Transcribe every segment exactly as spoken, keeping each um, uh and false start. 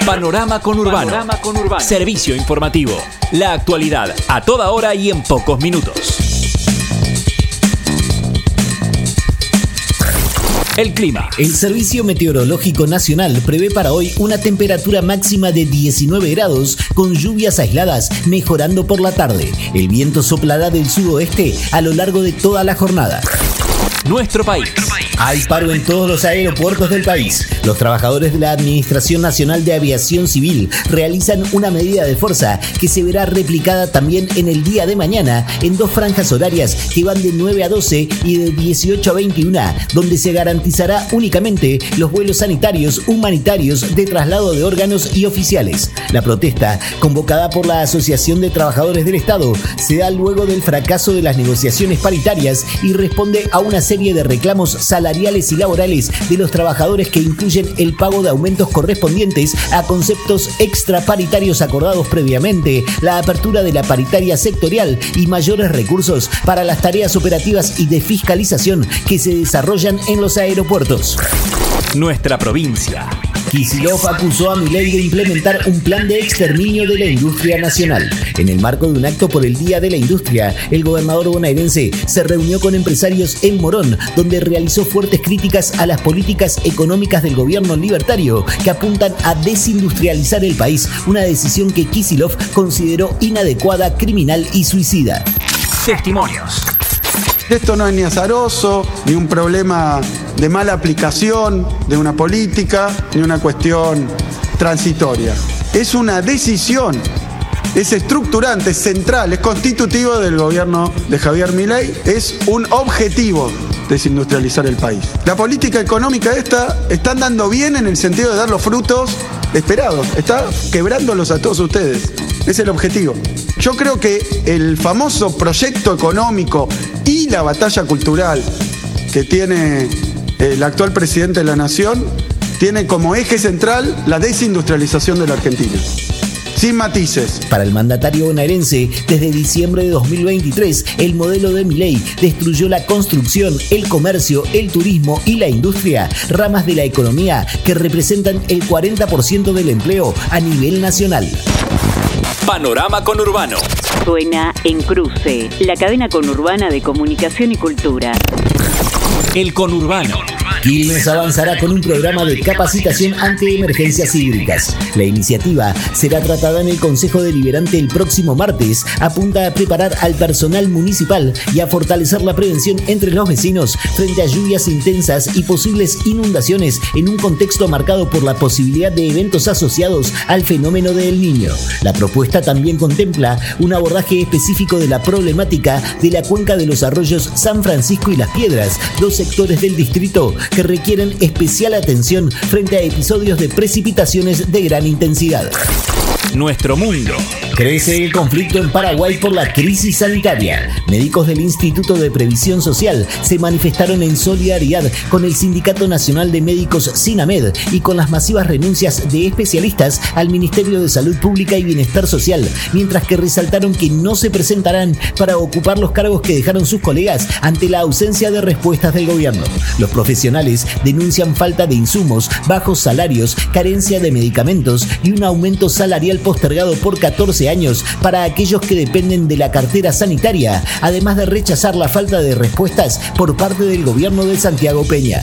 Panorama Conurbano. Panorama Conurbano. Servicio informativo. La actualidad a toda hora y en pocos minutos. El clima. El Servicio Meteorológico Nacional prevé para hoy una temperatura máxima de diecinueve grados con lluvias aisladas, mejorando por la tarde. El viento soplará del sudoeste a lo largo de toda la jornada. Nuestro país. Hay paro en todos los aeropuertos del país. Los trabajadores de la Administración Nacional de Aviación Civil realizan una medida de fuerza que se verá replicada también en el día de mañana en dos franjas horarias que van de nueve a doce y de dieciocho a veintiuno, donde se garantizará únicamente los vuelos sanitarios, humanitarios, de traslado de órganos y oficiales. La protesta, convocada por la Asociación de Trabajadores del Estado, se da luego del fracaso de las negociaciones paritarias y responde a una serie de reclamos salariales y laborales de los trabajadores que incluyen el pago de aumentos correspondientes a conceptos extraparitarios acordados previamente, la apertura de la paritaria sectorial y mayores recursos para las tareas operativas y de fiscalización que se desarrollan en los aeropuertos. Nuestra provincia. Kicillof acusó a Milei de implementar un plan de exterminio de la industria nacional. En el marco de un acto por el Día de la Industria, el gobernador bonaerense se reunió con empresarios en Morón, donde realizó fuertes críticas a las políticas económicas del gobierno libertario que apuntan a desindustrializar el país, una decisión que Kicillof consideró inadecuada, criminal y suicida. Testimonios. Esto no es ni azaroso, ni un problema de mala aplicación de una política, ni una cuestión transitoria. Es una decisión, es estructurante, es central, es constitutivo del gobierno de Javier Milei, es un objetivo desindustrializar el país. La política económica esta está andando bien en el sentido de dar los frutos esperados, está quebrándolos a todos ustedes. Es el objetivo. Yo creo que el famoso proyecto económico y la batalla cultural que tiene el actual presidente de la Nación tiene como eje central la desindustrialización de la Argentina. Sin matices. Para el mandatario bonaerense, desde diciembre de dos mil veintitrés, el modelo de Milei destruyó la construcción, el comercio, el turismo y la industria, ramas de la economía que representan el cuarenta por ciento del empleo a nivel nacional. Panorama Conurbano. Suena en Cruce, la cadena conurbana de comunicación y cultura. El Conurbano. Quilmes avanzará con un programa de capacitación ante emergencias hídricas. La iniciativa será tratada en el Consejo Deliberante el próximo martes. Apunta a preparar al personal municipal y a fortalecer la prevención entre los vecinos frente a lluvias intensas y posibles inundaciones en un contexto marcado por la posibilidad de eventos asociados al fenómeno del Niño. La propuesta también contempla un abordaje específico de la problemática de la cuenca de los arroyos San Francisco y Las Piedras, dos sectores del distrito que requieren especial atención frente a episodios de precipitaciones de gran intensidad. Nuestro mundo. Crece el conflicto en Paraguay por la crisis sanitaria. Médicos del Instituto de Previsión Social se manifestaron en solidaridad con el Sindicato Nacional de Médicos SINAMED y con las masivas renuncias de especialistas al Ministerio de Salud Pública y Bienestar Social, mientras que resaltaron que no se presentarán para ocupar los cargos que dejaron sus colegas ante la ausencia de respuestas del gobierno. Los profesionales denuncian falta de insumos, bajos salarios, carencia de medicamentos y un aumento salarial postergado por catorce años para aquellos que dependen de la cartera sanitaria, además de rechazar la falta de respuestas por parte del gobierno de Santiago Peña.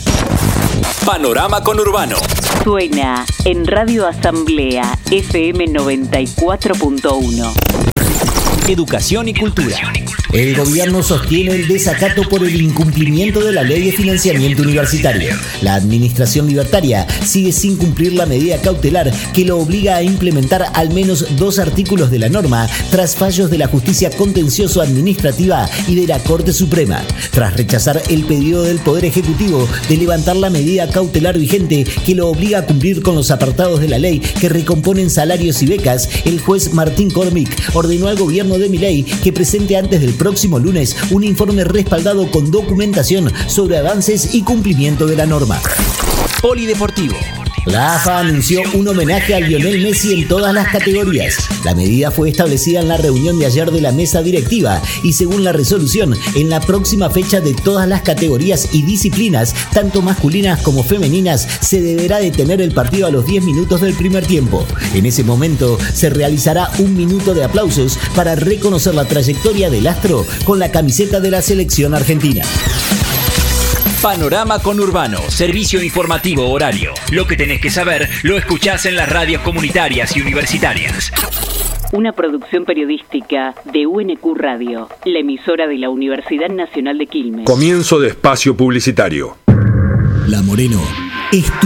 Panorama Conurbano. Suena en Radio Asamblea F M noventa y cuatro punto uno. Educación y cultura. El gobierno sostiene el desacato por el incumplimiento de la ley de financiamiento universitario. La administración libertaria sigue sin cumplir la medida cautelar que lo obliga a implementar al menos dos artículos de la norma tras fallos de la Justicia Contencioso Administrativa y de la Corte Suprema. Tras rechazar el pedido del Poder Ejecutivo de levantar la medida cautelar vigente que lo obliga a cumplir con los apartados de la ley que recomponen salarios y becas, el juez Martín Cormick ordenó al gobierno de Milei que presente antes del próximo lunes un informe respaldado con documentación sobre avances y cumplimiento de la norma. Polideportivo. La A F A anunció un homenaje a Lionel Messi en todas las categorías. La medida fue establecida en la reunión de ayer de la mesa directiva y según la resolución, en la próxima fecha de todas las categorías y disciplinas, tanto masculinas como femeninas, se deberá detener el partido a los diez minutos del primer tiempo. En ese momento se realizará un minuto de aplausos para reconocer la trayectoria del astro con la camiseta de la selección argentina. Panorama Conurbano, servicio informativo horario. Lo que tenés que saber lo escuchás en las radios comunitarias y universitarias. Una producción periodística de U N Q Radio, la emisora de la Universidad Nacional de Quilmes. Comienzo de espacio publicitario. La Moreno es tu